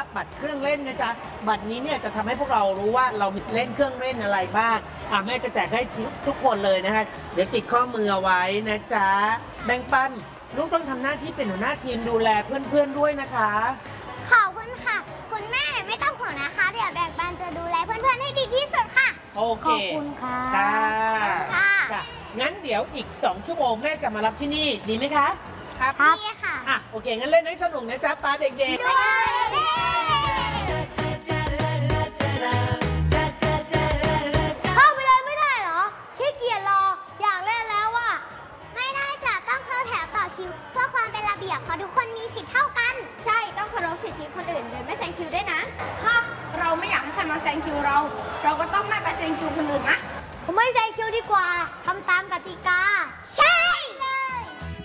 บัตรเครื่องเล่นนะจ๊ะบัตรนี้เนี่ยจะทำให้พวกเรารู้ว่าเราเล่นเครื่องเล่นอะไรบ้างแม่จะแจกให้ทุกคนเลยนะคะเดี๋ยวติดข้อมือเอาไว้นะจ๊ะแบ่งปันลูกต้องทำหน้าที่เป็นหัวหน้าทีมดูแลเพื่อนๆด้วยนะคะขอบคุณค่ะคุณแม่ไม่ต้องห่วงนะคะเดี๋ยวแบ่งปันจะดูแลเพื่อนๆให้ดีที่สุดค่ะโอเคขอบคุณค่ะค่ะงั้นเดี๋ยวอีก2 ชั่วโมงแม่จะมารับที่นี่ดีไหมคะครับดีค่ะโอเคงั้นเล่นให้สนุกนะจ๊ะป้าเด็กๆเข้าไปเลยไม่ได้เหรอขี้เกียจรออยากเล่นแล้วอ่ะไม่ได้จ้ะต้องเข้าแถวต่อคิวเพื่อความเป็นระเบียบเพราะทุกคนมีสิทธิ์เท่ากันใช่ต้องเคารพสิทธิคนอื่นโดยไม่แซงคิวด้วยนะถ้าเราไม่อยากให้ใครมาแซงคิวเราก็ต้องไม่ไปแซงคิวคนอื่นนะผมไม่แซงคิวดีกว่าทำตามกติกาใช่